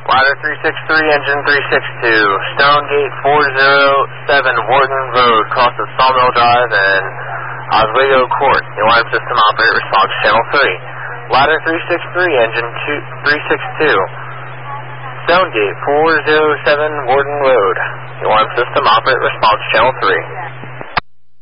Ladder 363, engine 362, Stonegate 407 Warden Road, cross of Sawmill Drive and Oswego Court. The alarm system operator response channel 3. Ladder 363, engine 362, Stonegate 407 Warden Road. The alarm system operator response channel 3.